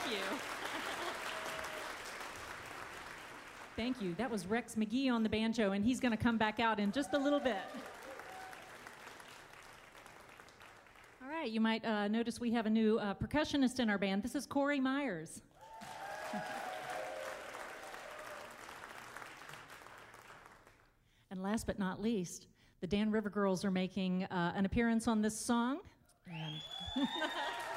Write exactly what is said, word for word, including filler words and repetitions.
you. Thank you. That was Rex McGee on the banjo, and he's going to come back out in just a little bit. All right, you might uh, notice we have a new uh, percussionist in our band. This is Corey Myers. And last but not least, the Dan River Girls are making uh, an appearance on this song. And